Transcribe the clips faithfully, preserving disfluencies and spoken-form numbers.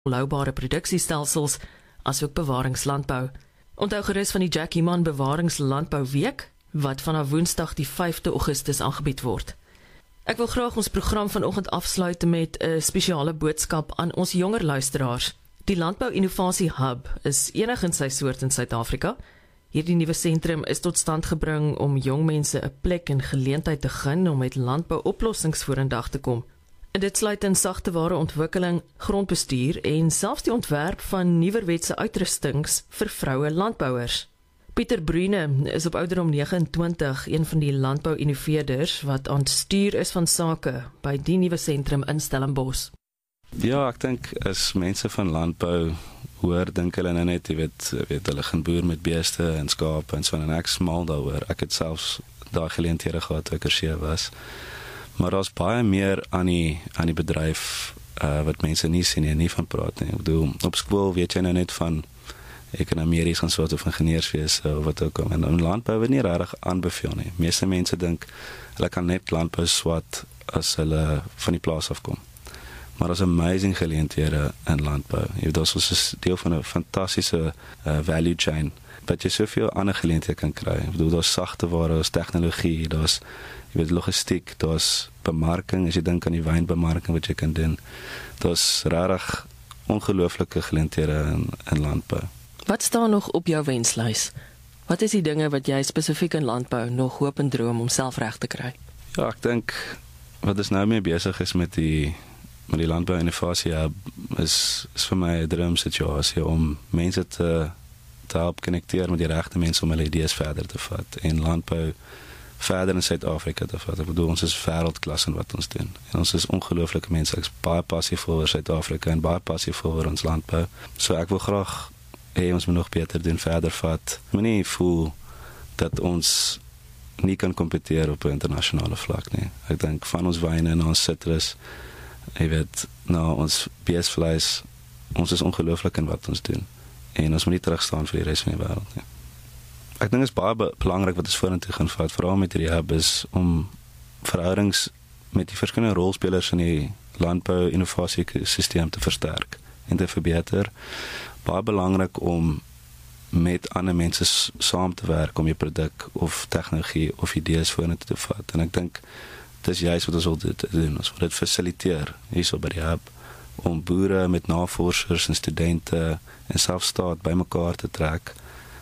volhoubare produksiestelsels, asook bewaringslandbou. Onthou gerus van die Jack Iman Bewaringslandbouweek, wat vanaf Woensdag die vyfde Augustus aangebied word. Ek wil graag ons program vanoggend afsluit met 'n spesiale boodskap aan ons jonger luisteraars. Die Landbou Innovasie Hub is enig in sy soort in Suid-Afrika. Hierdie nuwe sentrum is tot stand gebring om jong mense 'n plek en geleentheid te gun om met landbouoplossings vorendag te kom. En dit sluit in sagteware ontwikkeling, grondbestuur en selfs die ontwerp van nuwerwetse uitrustings vir vroue landbouers. Pieter Brune is op ouderdom nege en twintig een van die landbou-innoveerders wat aan stuur is van sake by die nuwe sentrum in Stellenbosch. Ja, ek dink as mense van landbou hoor, dink hulle nou net, jy weet, weet hulle gaan boer met beeste en skape en so, en ek smal daaroor. Ek het selfs daai geleenthede gehad toe ek er sewe was. Maar daar's baie meer aan die aan die bedryf uh, wat mense nie sien en nie van praat nie. Ek bedoel, op skool weet jy nou net van ekonomie gaan soort of ingenieurs wees of wat ook al. En in landbou word nie regtig aanbeveel nie. Meeste mense dink hulle kan net landbou swat as hulle van die plaas afkom. Maar daar's amazing geleenthede in landbou. Jy weet, daar's ons deel van 'n fantastiese uh, value chain wat jy soveel ander geleenthede kan kry. Ek bedoel, daar's sagteware, daar's tegnologie, daar's jy weet logistiek, daar's bemarking, as jy dink aan die wynbemarking wat jy kan doen. Daar's regtig ongelooflike geleenthede in, in landbou. Wat staan nog op jou wenslys? Wat is die dinge wat jy spesifiek in landbou nog hoop en droom om self reg te kry? Ja, ek dink wat ons nou mee besig is met die met die landbou innovasie hub is, is vir my 'n droomsituasie om mense te te help connecteer met die regte mense om hulle idees verder te vat en landbou verder in Suid-Afrika te vat. Ek bedoel, ons is wêreldklas in wat ons doen. En ons is ongelooflike mense. Ek is baie passievol oor Suid-Afrika en baie passievol oor ons landbou. So ek wil graag hê ons moet nog beter doen, verder vat. Ek moet nie voel dat ons nie kan kompeteer op 'n internasionale vlak nie. Ek dink van ons wyne en ons citrus, jy weet, nou ons beesvleis, ons is ongelooflik in wat ons doen. En ons moet nie terugstaan vir die res van die wêreld nie. Ek dink dit is baie be- belangrik wat ons vorentoe gaan vat, veral met die hub, is om verhoudings met die verskillende rolspelers in die landbou-innovasie-sisteem te versterk en te verbeter. Baie belangrik om met ander mense s- saam te werk om jou produk of tegnologie of idees vorentoe te vat. En ek dink dit is juist wat ons wil doen. Ons wil dit fasiliteer hierso by die hub om boere met navorsers en studente en selfs staat bymekaar te trek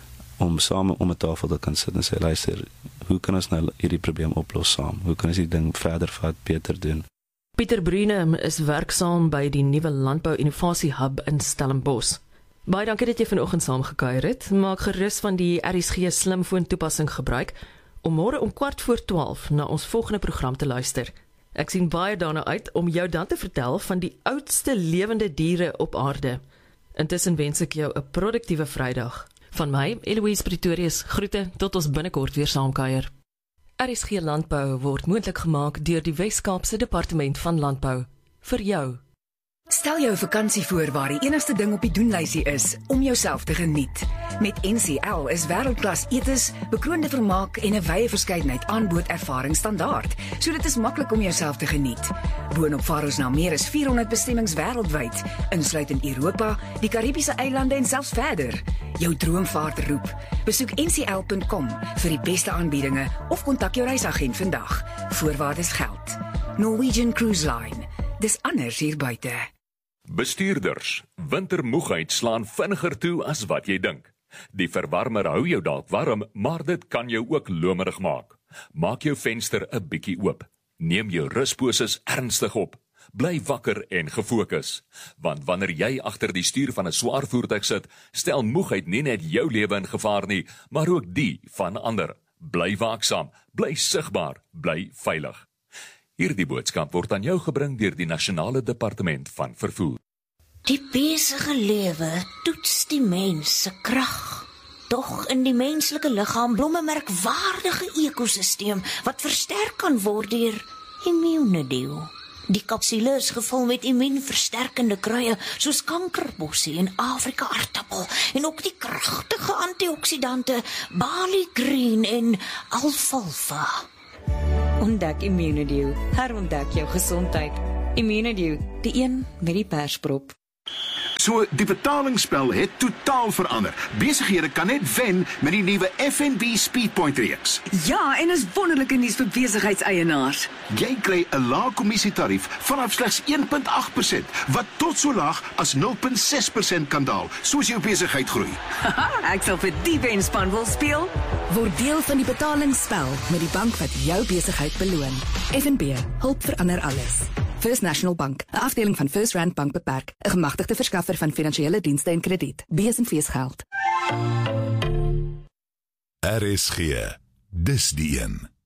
om saam om 'n tafel te kan sit en sê, luister, hoe kan ons nou hierdie probleem oplos saam? Hoe kan ons die ding verder vat, beter doen? Pieter Brune is werksaam by die nuwe Landbou Innovasie Hub in Stellenbosch. Baie dankie dat jy vanoggend saamgekuier het. Maak gerus van die R S G slimfoon toepassing gebruik om môre om kwart voor twaalf na ons volgende program te luister. Ek sien baie daarna uit om jou dan te vertel van die oudste lewende diere op aarde. Intussen wens ek jou 'n produktiewe Vrydag. Van my, Eloise Pretorius, groete tot ons binnekort weer saamkuier. R S G Landbou word moontlik gemaak deur die Wes-Kaapse Departement van Landbou. Vir jou. Stel jou vakansie voor waar die enigste ding op die doenlysie is om jouself te geniet. Met N C L is wêreldklas etes, bekroonde vermaak en 'n wye verskeidenheid aanbod ervaring standaard, so dit is maklik om jouself te geniet. Boonop vaar ons na meer as vierhonderd bestemmings wêreldwyd, insluitend Europa, die Karibiese eilande en selfs verder. Jou droomvaart roep. Besoek N C L punt com vir die beste aanbiedinge of kontak jou reisagent vandag. Voorwaardes geld. Norwegian Cruise Line. Dis anders hier buite. Bestuurders, wintermoegheid slaan vinniger toe as wat jy dink. Die verwarmer hou jou dalk warm, maar dit kan jou ook lomerig maak. Maak jou venster 'n bietjie oop. Neem jou rusposes ernstig op. Bly wakker en gefokus, want wanneer jy agter die stuur van 'n swaar voertuig sit, stel moegheid nie net jou lewe in gevaar nie, maar ook die van ander. Bly waaksaam, bly sigbaar, bly veilig. Hierdie boodskap word aan jou gebring deur die Nasionale Departement van Vervoer. Die besige lewe toets die mens se krag. Tog in die menslike liggaam blom 'n merkwaardige ekosisteem wat versterk kan word deur immuunedeel. Die kapsule is gevul met immuunversterkende kruie soos kankerbossie en Afrika aartappel en ook die kragtige antioksidante Bali Green en alfalfa. Ontdek Immunedew, herontdek jou gesondheid. Immunedew, die een met die persprop. So die betalingsspel het totaal verander. Besighede kan net wen met die nuwe F N B Speedpoint reeks. Ja, en is wonderlike nuus vir besigheidseienaars. Jy kry 'n lae kommissietarief vanaf slegs een komma agt persent, wat tot so laag as nul komma ses persent kan daal, soos jou besigheid groei. Haha, ek sal vir die wenspan wil speel. Word deel van die betalingsspel met die bank wat jou besigheid beloon. F N B, hulp verander alles. First National Bank, 'n afdeling van First Rand Bank Beperk, 'n gemagtigde verskaffer van finansiële dienste en krediet. B S en V S geld. R S G, dis die een.